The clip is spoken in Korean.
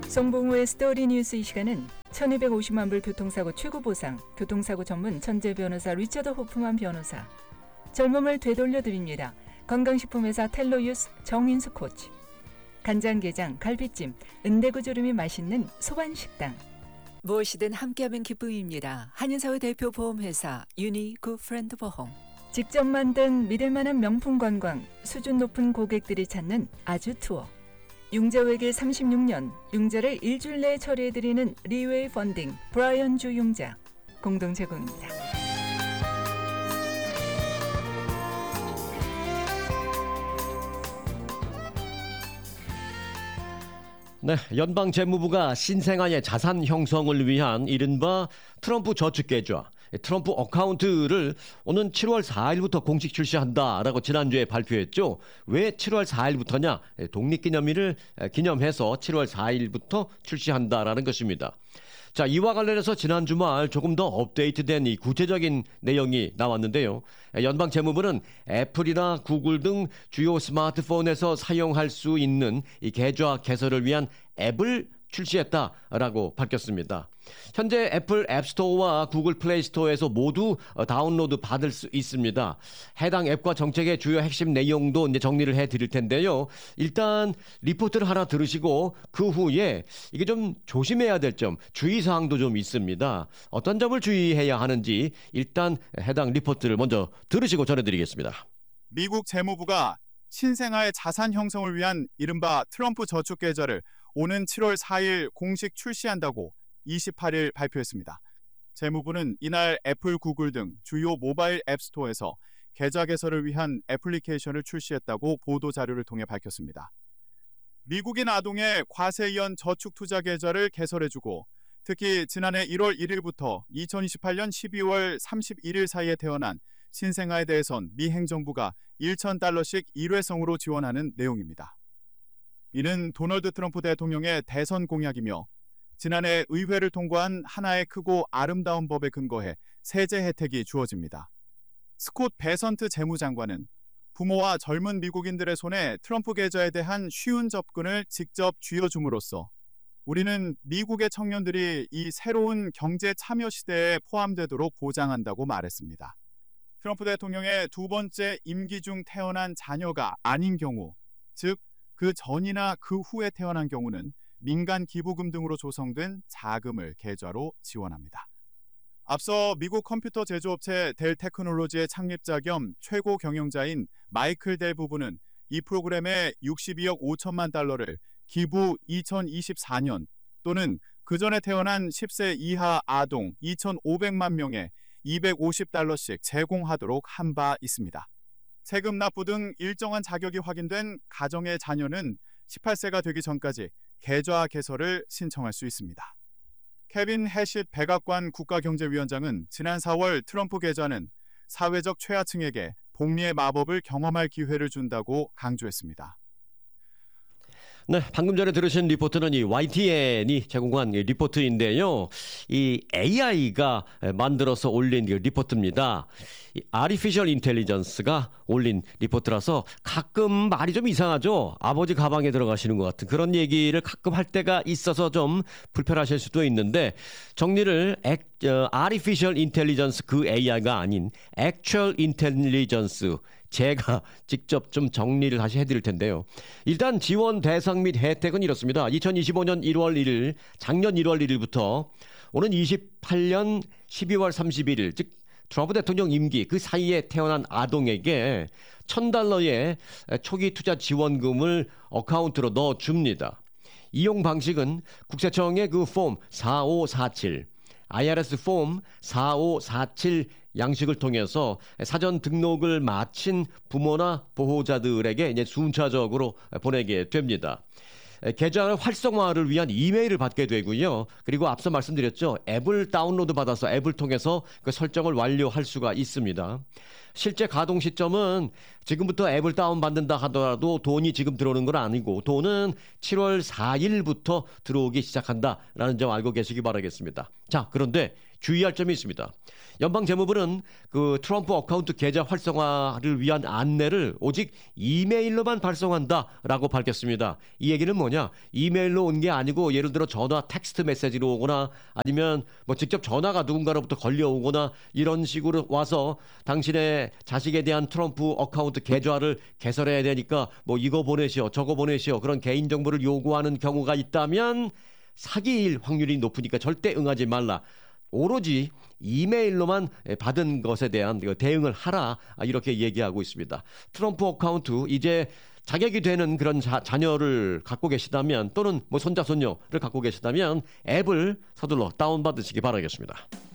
송봉우의 스토리 뉴스. 이 시간은 1250만 불 교통사고 최고 보상, 교통사고 전문 천재 변호사 리처드 호프만 변호사, 젊음을 되돌려드립니다. 건강식품회사 텔로유스 정인수 코치, 간장게장, 갈비찜, 은대구조림이 맛있는 소반식당. 무엇이든 함께하면 기쁨입니다. 한인사회 대표 보험회사 유니굿프렌드 보험. 직접 만든 믿을만한 명품 관광, 수준 높은 고객들이 찾는 아주 투어. 융자 외길 36년, 융자를 일주일 내에 처리해드리는 리웨이 펀딩, 브라이언 주 융자 공동 제공입니다. 네, 연방 재무부가 신생아의 자산 형성을 위한 이른바 트럼프 저축계좌, 트럼프 어카운트를 오는 7월 4일부터 공식 출시한다라고 지난주에 발표했죠. 왜 7월 4일부터냐? 독립기념일을 기념해서 7월 4일부터 출시한다라는 것입니다. 자, 이와 관련해서 지난 주말 조금 더 업데이트된 이 구체적인 내용이 나왔는데요. 연방 재무부는 애플이나 구글 등 주요 스마트폰에서 사용할 수 있는 이 계좌 개설을 위한 앱을 출시했다라고 밝혔습니다. 현재 애플 앱스토어와 구글 플레이스토어에서 모두 다운로드 받을 수 있습니다. 해당 앱과 정책의 주요 핵심 내용도 이제 정리를 해드릴 텐데요. 일단 리포트를 하나 들으시고 그 후에 이게 좀 조심해야 될 점, 주의사항도 좀 있습니다. 어떤 점을 주의해야 하는지 일단 해당 리포트를 먼저 들으시고 전해드리겠습니다. 미국 재무부가 신생아의 자산 형성을 위한 이른바 트럼프 저축계좌를 오는 7월 4일 공식 출시한다고 28일 발표했습니다. 재무부는 이날 애플, 구글 등 주요 모바일 앱스토어에서 계좌 개설을 위한 애플리케이션을 출시했다고 보도자료를 통해 밝혔습니다. 미국인 아동의 과세연 저축투자 계좌를 개설해주고 특히 지난해 1월 1일부터 2028년 12월 31일 사이에 태어난 신생아에 대해선 미 행정부가 $1,000씩 일회성으로 지원하는 내용입니다. 이는 도널드 트럼프 대통령의 대선 공약이며 지난해 의회를 통과한 하나의 크고 아름다운 법에 근거해 세제 혜택이 주어집니다. 스콧 베선트 재무장관은 부모와 젊은 미국인들의 손에 트럼프 계좌에 대한 쉬운 접근을 직접 쥐어줌으로써 우리는 미국의 청년들이 이 새로운 경제 참여 시대에 포함되도록 보장한다고 말했습니다. 트럼프 대통령의 두 번째 임기 중 태어난 자녀가 아닌 경우, 즉 그 전이나 그 후에 태어난 경우는 민간 기부금 등으로 조성된 자금을 계좌로 지원합니다. 앞서 미국 컴퓨터 제조업체 델 테크놀로지의 창립자 겸 최고 경영자인 마이클 델 부부는 이 프로그램에 $62억 5천만 달러를 기부 2024년 또는 그 전에 태어난 10세 이하 아동 2,500만 명에 $250씩 제공하도록 한 바 있습니다. 세금 납부 등 일정한 자격이 확인된 가정의 자녀는 18세가 되기 전까지 계좌 개설을 신청할 수 있습니다. 케빈 해싯 백악관 국가경제위원장은 지난 4월 트럼프 계좌는 사회적 최하층에게 복리의 마법을 경험할 기회를 준다고 강조했습니다. 네, 방금 전에 들으신 리포트는 이 YTN이 제공한 리포트인데요. 이 AI가 만들어서 올린 리포트입니다. 이 Artificial Intelligence가 올린 리포트라서 가끔 말이 좀 이상하죠. 아버지 가방에 들어가시는 것 같은 그런 얘기를 가끔 할 때가 있어서 좀 불편하실 수도 있는데 정리를 Artificial Intelligence 그 AI가 아닌 Actual Intelligence 제가 직접 좀 정리를 다시 해드릴 텐데요. 일단 지원 대상 및 혜택은 이렇습니다. 2025년 1월 1일, 작년 1월 1일부터 오는 28년 12월 31일, 즉 트럼프 대통령 임기 그 사이에 태어난 아동에게 $1,000의 초기 투자 지원금을 어카운트로 넣어줍니다. 이용 방식은 국세청의 그 폼 4547, IRS 폼 4547 양식을 통해서 사전 등록을 마친 부모나 보호자들에게 이제 순차적으로 보내게 됩니다. 계좌 활성화를 위한 이메일을 받게 되고요. 그리고 앞서 말씀드렸죠. 앱을 다운로드 받아서 앱을 통해서 그 설정을 완료할 수가 있습니다. 실제 가동 시점은 지금부터 앱을 다운받는다 하더라도 돈이 지금 들어오는 건 아니고 돈은 7월 4일부터 들어오기 시작한다라는 점 알고 계시기 바라겠습니다. 자, 그런데 주의할 점이 있습니다. 연방재무부는 그 트럼프 어카운트 계좌 활성화를 위한 안내를 오직 이메일로만 발송한다라고 밝혔습니다. 이 얘기는 뭐냐? 이메일로 온 게 아니고 예를 들어 전화, 텍스트 메시지로 오거나 아니면 뭐 직접 전화가 누군가로부터 걸려오거나 이런 식으로 와서 당신의 자식에 대한 트럼프 어카운트 계좌를 개설해야 되니까 뭐 이거 보내시오, 저거 보내시오 그런 개인정보를 요구하는 경우가 있다면 사기일 확률이 높으니까 절대 응하지 말라. 오로지 이메일로만 받은 것에 대한 대응을 하라 이렇게 얘기하고 있습니다. 트럼프 어카운트 이제 자격이 되는 그런 자녀를 갖고 계시다면 또는 뭐 손자 손녀를 갖고 계시다면 앱을 서둘러 다운받으시기 바라겠습니다.